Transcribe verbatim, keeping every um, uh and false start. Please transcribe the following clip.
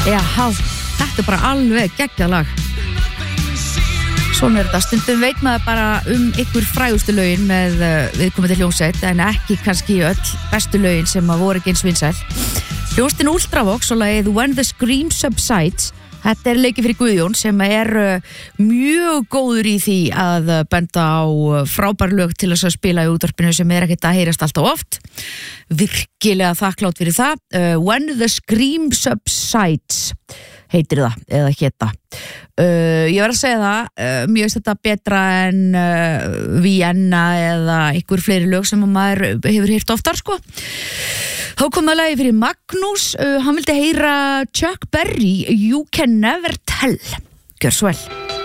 Já, þetta er bara alveg geggjað lag. Svona er þetta, stundum veit maður bara um ykkur frægustu lögin með uh, viðkomandi hljómsveit, en ekki kannski öll bestu lögin sem að voru ekki eins vinsæl. Hljómsveitin Ultravox og lagið When the Scream Subsides, þetta er leikið fyrir Guðjón sem er uh, mjög góður í því að uh, benda á uh, frábær lög til þess að spila í útvarpinu sem er ekkert að heyrast alltaf oft. Virkilega þakklátt fyrir það. Uh, When the Scream Subsides heitir það, eða hétta. Uh, ég verð að segja það, uh, mjög þetta betra en uh, Vienna eða ykkur fleiri lög sem maður hefur heyrt oftar, sko. Þá kom það lagi fyrir Magnús, uh, hann vildi heyra Chuck Berry, You Can Never Tell. Gjör svo vel.